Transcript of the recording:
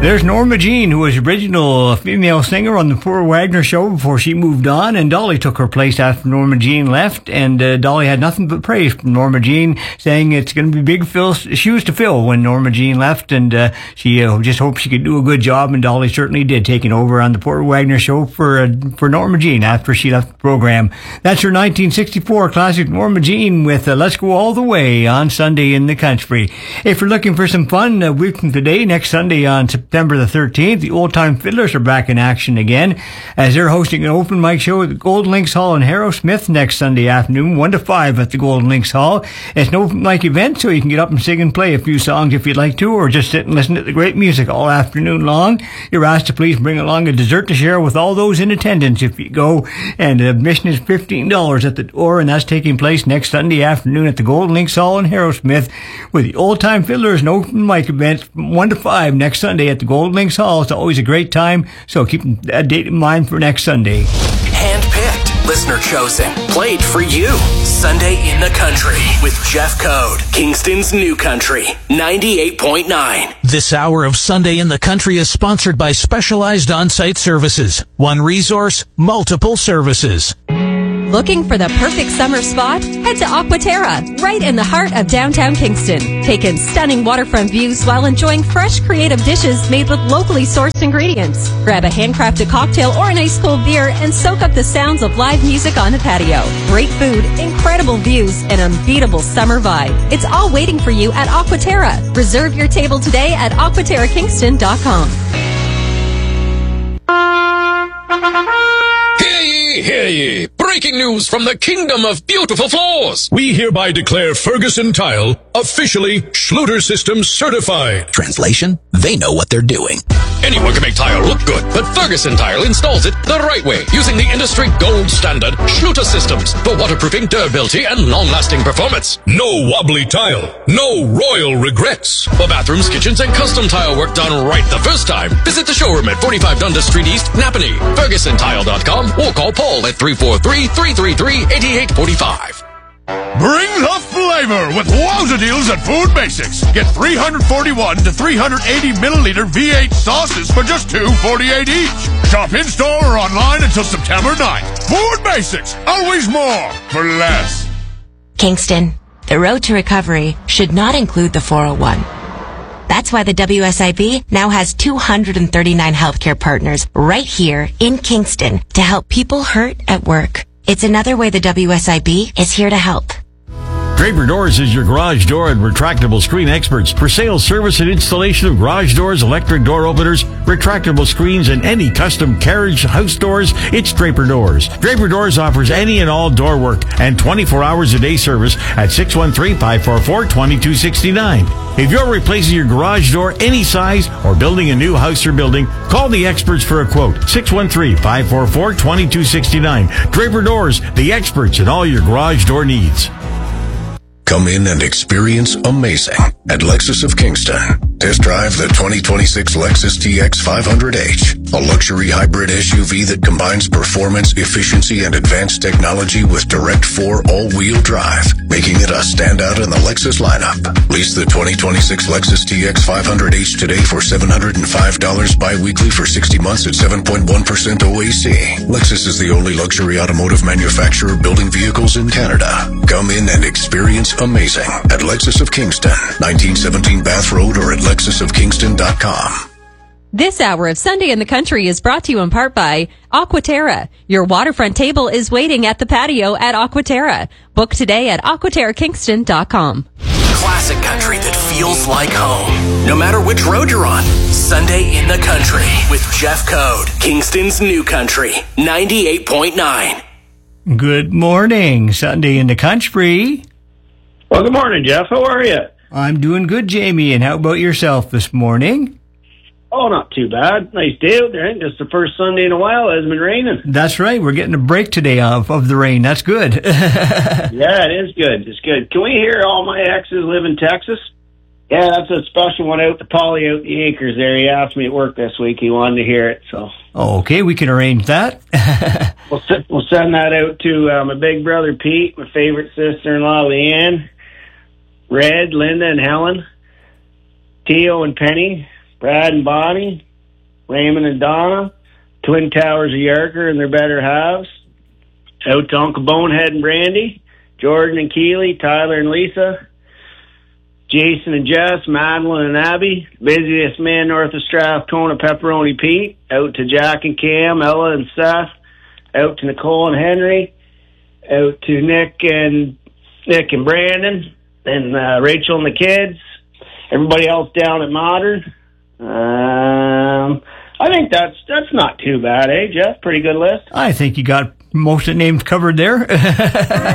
There's Norma Jean, who was the original female singer on the Poor Wagner Show before she moved on, and Dolly took her place after Norma Jean left, and Dolly had nothing but praise from Norma Jean, saying it's going to be big shoes to fill when Norma Jean left, and she just hoped she could do a good job, and Dolly certainly did, taking over on the Poor Wagner Show for Norma Jean after she left the program. That's her 1964 classic, Norma Jean, with Let's Go All the Way on Sunday in the Country. If you're looking for some fun, a week from today, next Sunday on September the 13th, the Old Time Fiddlers are back in action again as they're hosting an open mic show at the Golden Links Hall in Harrowsmith next Sunday afternoon, 1 to 5 at the Golden Links Hall. It's an open mic event, so you can get up and sing and play a few songs if you'd like to, or just sit and listen to the great music all afternoon long. You're asked to please bring along a dessert to share with all those in attendance if you go, and admission is $15 at the door, and that's taking place next Sunday afternoon at the Golden Links Hall in Harrowsmith with the Old Time Fiddlers, an open mic event from 1 to 5 next Sunday at the Golden Links Hall. It's always a great time, so keep that date in mind for next Sunday. Handpicked, listener chosen, played for you. Sunday in the Country with Jeff Code, Kingston's New Country, 98.9. This hour of Sunday in the Country is sponsored by Specialized On-Site Services. One resource, multiple services. Looking for the perfect summer spot? Head to Aquaterra, right in the heart of downtown Kingston. Take in stunning waterfront views while enjoying fresh, creative dishes made with locally sourced ingredients. Grab a handcrafted cocktail or an ice-cold beer and soak up the sounds of live music on the patio. Great food, incredible views, and unbeatable summer vibe. It's all waiting for you at Aquaterra. Reserve your table today at aquaterrakingston.com. Hear ye, hear ye! Breaking news from the Kingdom of Beautiful Floors! We hereby declare Ferguson Tile officially Schluter Systems certified. Translation? They know what they're doing. Anyone can make tile look good, but Ferguson Tile installs it the right way, using the industry gold standard Schluter Systems for waterproofing, durability, and long-lasting performance. No wobbly tile. No royal regrets. For bathrooms, kitchens, and custom tile work done right the first time, visit the showroom at 45 Dundas Street East, Napanee, FergusonTile.com, or call Paul at 343-333-8845. Bring the flavor with wowza deals at Food Basics. Get 341 to 380 milliliter V8 sauces for just $2.48 each. Shop in-store or online until September 9th. Food Basics, always more for less. Kingston, the road to recovery should not include the 401. That's why the WSIB now has 239 healthcare partners right here in Kingston to help people hurt at work. It's another way the WSIB is here to help. Draper Doors is your garage door and retractable screen experts. For sales, service, and installation of garage doors, electric door openers, retractable screens, and any custom carriage house doors, it's Draper Doors. Draper Doors offers any and all door work and 24 hours a day service at 613-544-2269. If you're replacing your garage door any size or building a new house or building, call the experts for a quote. 613-544-2269. Draper Doors, the experts in all your garage door needs. Come in and experience amazing at Lexus of Kingston. Test drive the 2026 Lexus TX 500H, a luxury hybrid SUV that combines performance, efficiency, and advanced technology with direct 4 all-wheel drive, making it a standout in the Lexus lineup. Lease the 2026 Lexus TX 500H today for $705 bi-weekly for 60 months at 7.1% OAC. Lexus is the only luxury automotive manufacturer building vehicles in Canada. Come in and experience amazing at Lexus of Kingston, 1917 Bath Road, or at lexusofkingston.com. This hour of Sunday in the Country is brought to you in part by Aquaterra. Your waterfront table is waiting at the patio at Aquaterra. Book today at aquaterrakingston.com. Classic country that feels like home, no matter which road you're on. Sunday in the Country with Jeff Code, Kingston's New Country, 98.9. Good morning, Sunday in the Country. Well, good morning, Jeff. How are you? I'm doing good, Jamie. And how about yourself this morning? Oh, not too bad. Nice day out there. I think it's the first Sunday in a while it has been raining. That's right. We're getting a break today of the rain. That's good. Yeah, it is good. It's good. Can we hear all my exes live in Texas? Yeah, that's a special one out to Polly out the acres there. He asked me at work this week. He wanted to hear it, so. Okay, we can arrange that. We'll send that out to my big brother Pete, my favorite sister-in-law Leanne, Red, Linda, and Helen, Theo and Penny, Brad and Bonnie, Raymond and Donna, Twin Towers of Yarker and their better halves. Out to Uncle Bonehead and Brandy, Jordan and Keely, Tyler and Lisa, Jason and Jess, Madeline and Abby, busiest man north of Strathcona, Pepperoni Pete, out to Jack and Cam, Ella and Seth, out to Nicole and Henry, out to Nick and Brandon, and Rachel and the kids, everybody else down at Modern. I think that's not too bad, eh, Jeff? Pretty good list. I think you got most of the names covered there.